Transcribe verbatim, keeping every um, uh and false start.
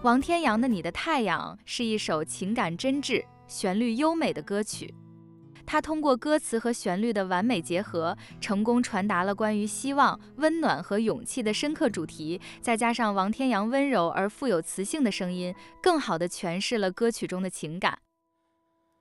王天阳的《你的太阳》是一首情感真挚、旋律优美的歌曲。它通过歌词和旋律的完美结合，成功传达了关于希望、温暖和勇气的深刻主题，再加上王天阳温柔而富有磁性的声音，更好地诠释了歌曲中的情感。